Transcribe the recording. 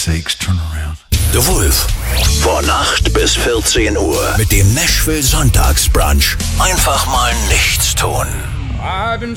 sakes, turn around. The Wolf. Von 8 bis 14 Uhr mit dem Nashville Sonntagsbrunch. Einfach mal nichts tun. I've been